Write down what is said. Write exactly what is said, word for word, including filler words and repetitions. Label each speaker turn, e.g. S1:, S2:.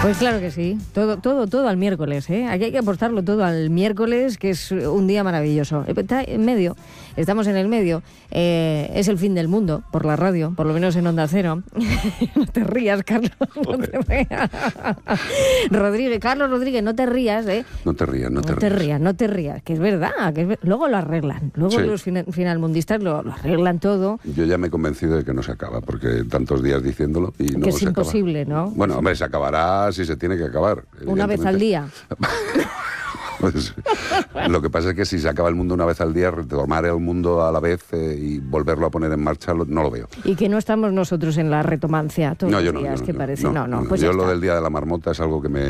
S1: Pues claro que sí, todo, todo, todo al miércoles, ¿eh? Aquí hay que apostarlo todo al miércoles, que es un día maravilloso. Está en medio, estamos en el medio, eh, es el fin del mundo, por la radio, por lo menos en Onda Cero. No te rías, Carlos, no te rías. Rodríguez, Carlos Rodríguez, no te rías, ¿eh?
S2: No te rías, no te
S1: No te
S2: rías.
S1: rías, no te rías, que es verdad, que es ver... luego lo arreglan, luego
S2: Sí.
S1: los final, finalmundistas lo, lo arreglan todo.
S2: Yo ya me he convencido de que no se acaba, porque tantos días diciéndolo y no
S1: Que es
S2: se acaba.
S1: imposible, ¿no?
S2: Bueno, hombre, se acabará si se tiene que acabar.
S1: Una vez al
S2: evidentemente.
S1: día.
S2: Pues, lo que pasa es que si se acaba el mundo una vez al día, retomar el mundo a la vez eh, y volverlo a poner en marcha, lo- no lo veo.
S1: Y que no estamos nosotros en la retomancia todos
S2: No, yo
S1: los
S2: no,
S1: días,
S2: yo no,
S1: ¿qué
S2: yo
S1: parece?
S2: no,
S1: No, no,
S2: no,
S1: pues
S2: yo
S1: ya
S2: lo
S1: está.
S2: del Día de la Marmota es algo que me,